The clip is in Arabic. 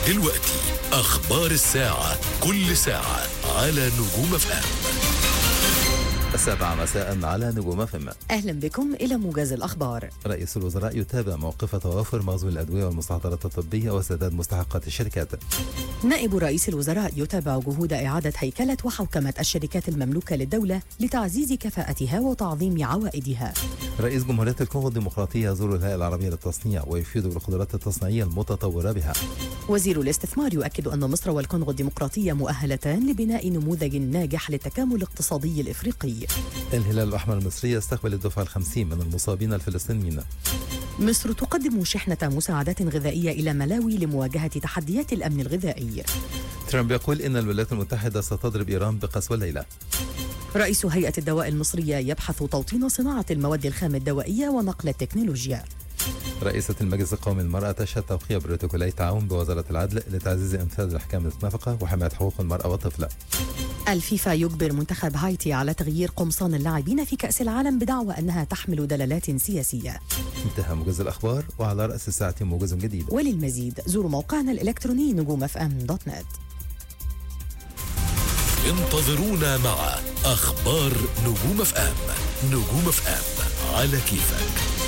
دلوقتي أخبار الساعة، كل ساعة على نجوم FM. 7 مساء على نجوم FM. أهلا بكم إلى موجز الأخبار. رئيس الوزراء يتابع موقف توافر مخزون الأدوية والمستحضرات الطبية وسداد مستحقات الشركات. نائب رئيس الوزراء يتابع جهود إعادة هيكلة وحوكمة الشركات المملوكة للدولة لتعزيز كفاءتها وتعظيم عوائدها. رئيس جمهورية الكونغو الديمقراطية يزور الهيئة العربية للتصنيع ويفيد بالقدرات التصنيعية المتطورة بها. وزير الاستثمار يؤكد أن مصر والكونغو الديمقراطية مؤهلتان لبناء نموذج ناجح للتكامل الاقتصادي الإفريقي. الهلال الأحمر المصري يستقبل الدفعة 50 من المصابين الفلسطينيين. مصر تقدم شحنة مساعدات غذائية إلى ملاوي لمواجهة تحديات الأمن الغذائي. ترامب يقول إن الولايات المتحدة ستضرب إيران بقسوة الليلة. رئيس هيئة الدواء المصرية يبحث توطين صناعة المواد الخام الدوائية ونقل التكنولوجيا. رئيسة المجلس القومي للمرأة تشهد توقيع بروتوكولي تعاون بوزارة العدل لتعزيز إنفاذ الأحكام المتفقة وحماية حقوق المرأة والطفل. الفيفا يجبر منتخب هايتي على تغيير قمصان اللاعبين في كأس العالم بدعوى أنها تحمل دلالات سياسية. انتهى موجز الأخبار، وعلى رأس الساعة موجز جديد. وللمزيد زوروا موقعنا الإلكتروني نجومfm.net. انتظرونا مع أخبار نجوم FM. نجوم FM على كيفك.